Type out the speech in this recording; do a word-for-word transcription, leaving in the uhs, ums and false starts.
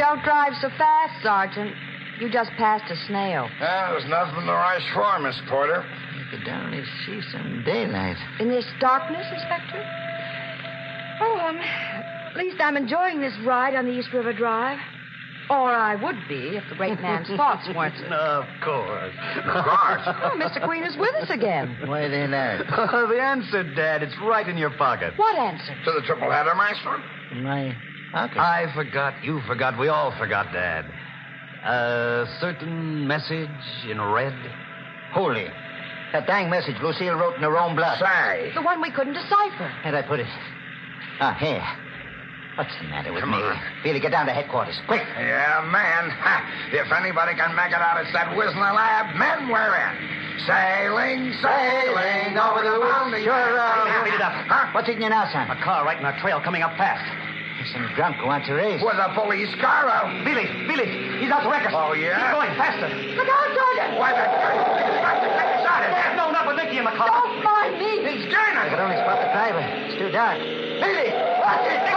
Don't drive so fast, Sergeant. You just passed a snail. Well, there's nothing to rush for, Miss Porter. You could only see some daylight. In this darkness, Inspector? Oh, um, at least I'm enjoying this ride on the East River Drive. Or I would be if the great man's thoughts weren't. Of course. Of course. Oh, Mister Queen is with us again. Why they not? Oh, the answer, Dad. It's right in your pocket. What answer? To the triple header, Maestro? My pocket. I forgot. You forgot. We all forgot, Dad. A certain message in red. Holy. That dang message Lucille wrote in her own blood. Say. The one we couldn't decipher. Where'd I put it? Ah, here. What's the matter with Come me? on. Billy, get down to headquarters. Quick. Yeah, man. Ha. If anybody can make it out, it's that Wisner lab. Men, we're in. Sailing, sailing over the mountain. Sure, uh, Speed it up. Huh? What's eating you now, son? A car right in our trail coming up fast. There's some drunk who wants a race. With a police car out. Billy, Billy, he's out to wreck us. Oh, yeah? Keep going, faster. Look out, Sergeant! Why, the... Dad, no, not with Nicky in the car. Don't mind me. He's joining I us. could only spot the driver. It's too dark. Billy, watch it.